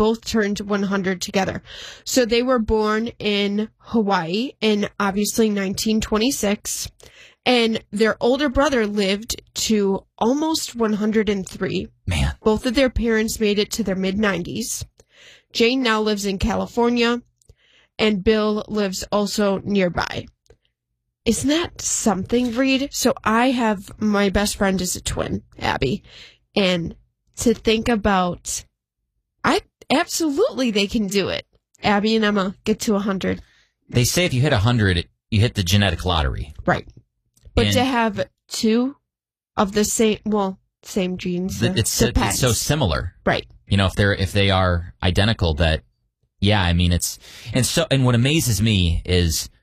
both turned 100 together. So they were born in Hawaii in obviously 1926. And their older brother lived to almost 103. Man. Both of their parents made it to their mid-90s. Jane now lives in California, and Bill lives also nearby. Isn't that something, Reed? So my best friend is a twin, Abby. And to think about, absolutely they can do it. Abby and Emma get to 100. They say if you hit 100, you hit the genetic lottery. Right. But to have two of the same genes. It's so similar. Right. You know, if they are identical, that, yeah, I mean, and what amazes me is